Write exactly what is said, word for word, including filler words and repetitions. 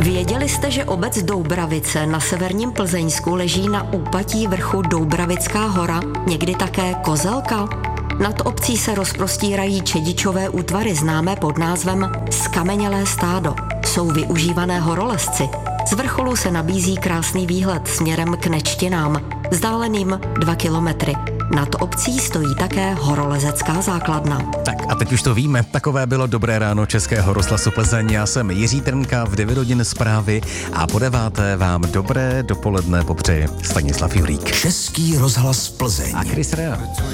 Věděli jste, že obec Doubravice na severním Plzeňsku leží na úpatí vrchu Doubravická hora, někdy také Kozelka? Nad obcí se rozprostírají čedičové útvary známé pod názvem Skamenělé stádo. Jsou využívané horolezci. Z vrcholu se nabízí krásný výhled směrem k Nečtinám, vzdáleným dva kilometry. Nad obcí stojí také horolezecká základna. Tak a teď už to víme, takové bylo Dobré ráno Českého rozhlasu Plzeň. Já jsem Jiří Trnka, v devět hodin zprávy a po deváté vám dobré dopoledne popřeje Stanislav Jurík. Český rozhlas Plzeň. A Chris Rea.